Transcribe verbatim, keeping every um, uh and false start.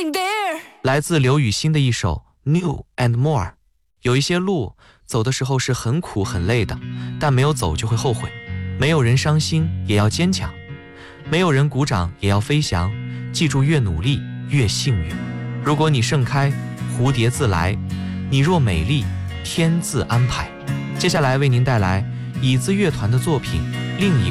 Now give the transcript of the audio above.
standing there。 来自刘雨欣的一首 New and More。 有一些路走的时候是很苦很累的，但没有走就会后悔。没有人伤心也要坚强，没有人鼓掌也要飞翔。记住，越努力越幸运。如果你盛开，蝴蝶自来；你若美丽，天自安排。接下来为您带来椅子乐团的作品《另一